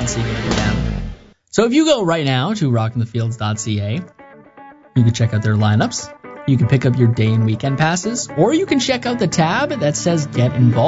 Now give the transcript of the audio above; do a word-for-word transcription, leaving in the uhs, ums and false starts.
on C K F M. So if you go right now to rockin the fields dot c a, you can check out their lineups. You can pick up your day and weekend passes, or you can check out the tab that says Get Involved.